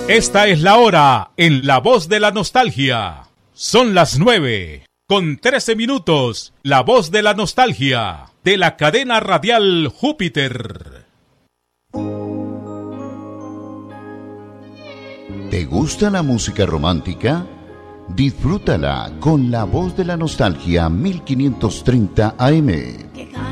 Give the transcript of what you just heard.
Esta es la hora en La Voz de la Nostalgia. Son las 9:13. La Voz de la Nostalgia, de la cadena radial Júpiter. ¿Te gusta la música romántica? Disfrútala con La Voz de la Nostalgia 1530 AM.